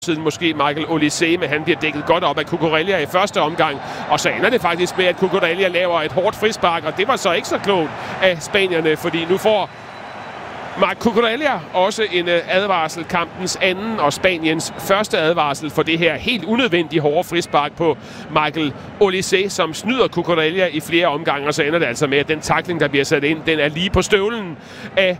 siden måske Michael Olise, men han bliver dækket godt op af Cucurella i første omgang. Og så ender det faktisk med, at Cucurella laver et hårdt frispark, og det var så ikke så klogt af spanierne, fordi nu får Marc Cucurella også en advarsel, kampens anden og Spaniens første advarsel for det her helt unødvendigt hårde frispark på Michael Olise, som snyder Cucurella i flere omgange, og så ender det altså med, at den tackling, der bliver sat ind, den er lige på støvlen af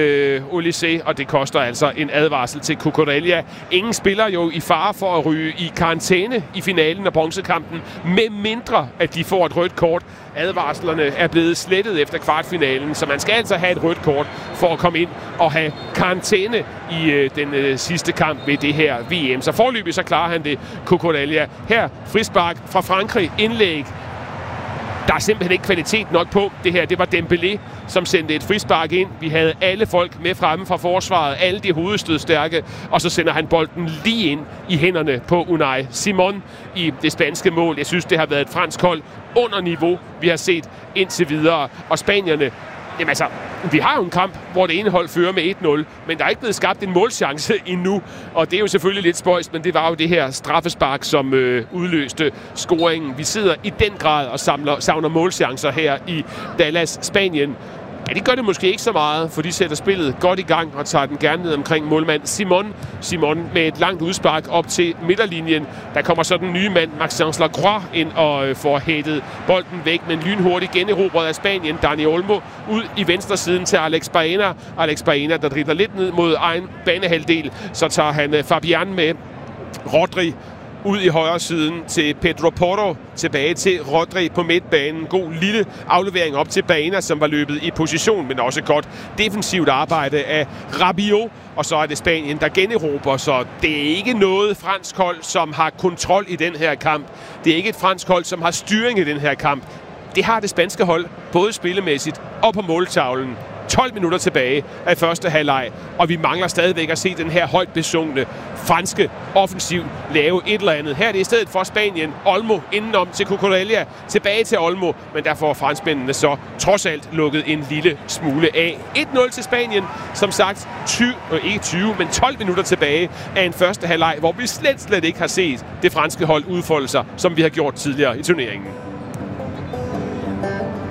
Olise, og det koster altså en advarsel til Cucurella. Ingen spiller jo i fare for at ryge i karantæne i finalen af bronzekampen, med mindre at de får et rødt kort. Advarslerne er blevet slettet efter kvartfinalen, så man skal altså have et rødt kort for at komme ind og have karantæne i den sidste kamp ved det her VM. Så foreløbig så klarer han det, Cucurella. Her frispark fra Frankrig, indlæg. Der er simpelthen ikke kvalitet nok på det her. Det var Dembélé, som sendte et frispark ind. Vi havde alle folk med fremme fra forsvaret, alle de hovedstødstærke, og så sender han bolden lige ind i hænderne på Unai Simon i det spanske mål. Jeg synes, det har været et fransk hold under niveau, vi har set indtil videre. Og spanierne, jamen altså, vi har jo en kamp, hvor det ene hold fører med 1-0, men der er ikke blevet skabt en målchance endnu, og det er jo selvfølgelig lidt spøjst, men det var jo det her straffespark, som udløste scoringen. Vi sidder i den grad og savner målchancer her i Dallas, Spanien. Ja, det gør det måske ikke så meget, for de sætter spillet godt i gang og tager den gerne ned omkring målmand Simon med et langt udspark op til midterlinjen. Der kommer så den nye mand, Maxence Lacroix, ind og får hættet bolden væk, men lynhurtigt generobret af Spanien. Dani Olmo ud i venstre siden til Alex Baena. Alex Baena, der dribler lidt ned mod egen banehalvdel, så tager han Fabian med. Rodri ud i højre siden til Pedro Porro, tilbage til Rodri på midtbanen. God lille aflevering op til Baena, som var løbet i position, men også godt defensivt arbejde af Rabiot. Og så er det Spanien, der generober, så det er ikke noget fransk hold, som har kontrol i den her kamp. Det er ikke et fransk hold, som har styring i den her kamp. Det har det spanske hold, både spillemæssigt og på måltavlen. 12 minutter tilbage af første halvleg, og vi mangler stadigvæk at se den her højt besungne franske offensiv lave et eller andet. Her er det i stedet for Spanien. Olmo indenom til Cucurella, tilbage til Olmo, men der får franskmændene så trods alt lukket en lille smule af. 1-0 til Spanien, som sagt 12 minutter tilbage af en første halvleg, hvor vi slet ikke har set det franske hold udfolde sig, som vi har gjort tidligere i turneringen.